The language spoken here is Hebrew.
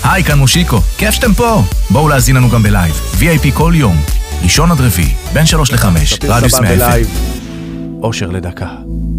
היי, כאן מושיקו, כיף שאתם פה. בואו להזין לנו גם בלייב, VIP כל יום, ראשון עד רביעי, בין 3 ל-5, רדיוס 100 FM. אושר לדקה.